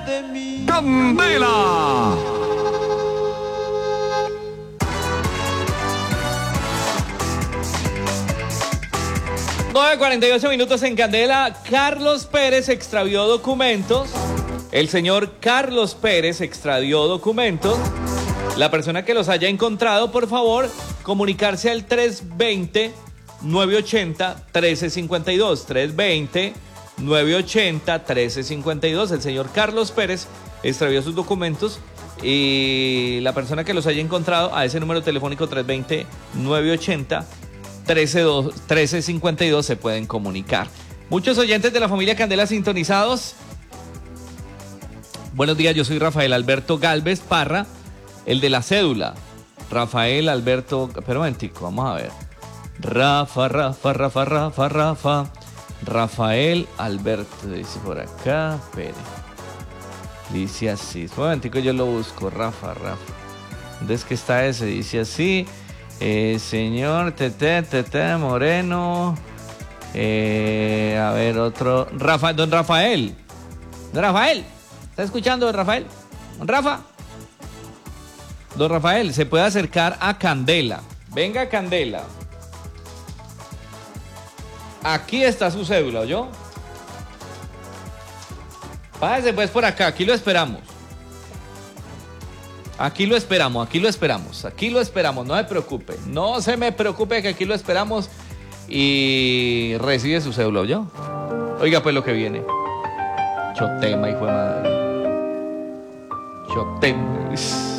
¡Candela! 9:48 minutos en Candela. Carlos Pérez extravió documentos. El señor Carlos Pérez extravió documentos. La persona que los haya encontrado, por favor, comunicarse al 320-980-1352. 320-980-1352. El señor Carlos Pérez extravió sus documentos y la persona que los haya encontrado a ese número telefónico 320-980-1352 se pueden comunicar. Muchos oyentes de la familia Candela sintonizados. Buenos días, yo soy Rafael Alberto Galvez Parra, el de la cédula. Rafael Alberto, pero un momentico, vamos a ver. Rafa. Rafael Alberto, dice por acá, espere. Dice así, un momentico, yo lo busco, Rafa. ¿Dónde es que está ese? Dice así, señor Tete Moreno. A ver, otro. Don Rafael. Don Rafael, ¿está escuchando, don Rafael? Don Rafa. Don Rafael, se puede acercar a Candela. Venga, Candela. Aquí está su cédula, ¿oyó? Págase pues por acá, aquí lo esperamos. Aquí lo esperamos, no se preocupe. No se me preocupe que aquí lo esperamos y recibe su cédula, ¿oyó? Oiga pues lo que viene. Chotema, hijo de madre. Chotema.